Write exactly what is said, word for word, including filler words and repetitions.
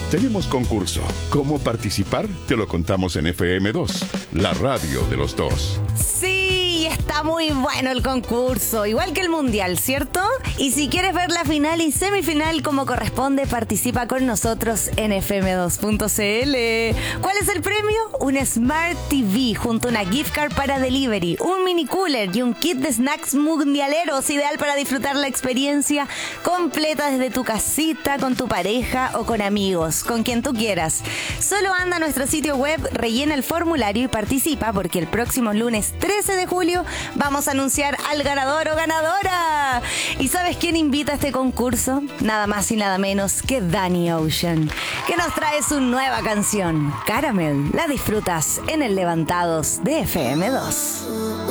Tenemos concurso. ¿Cómo participar? Te lo contamos en F M dos, la radio de los dos. Sí, está muy bueno el concurso, igual que el mundial, ¿cierto? Y si quieres ver la final y semifinal como corresponde, participa con nosotros en F M dos punto C L. ¿Cuál es el premio? Un Smart T V junto a una gift card para delivery, un mini cooler y un kit de snacks mundialeros, ideal para disfrutar la experiencia completa desde tu casita, con tu pareja o con amigos, con quien tú quieras. Solo anda a nuestro sitio web, rellena el formulario y participa, porque el próximo lunes trece de julio vamos a anunciar al ganador o ganadora. ¿Y sabes quién invita a este concurso? Nada más y nada menos que Danny Ocean, que nos trae su nueva canción, Caramel. La disfrutas en el Levantados de F M dos.